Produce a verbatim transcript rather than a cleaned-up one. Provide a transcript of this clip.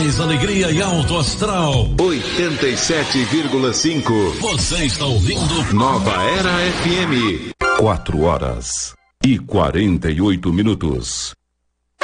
mais alegria e alto astral. oitenta e sete vírgula cinco. Você está ouvindo Nova Era F M. Quatro horas e quarenta e oito minutos.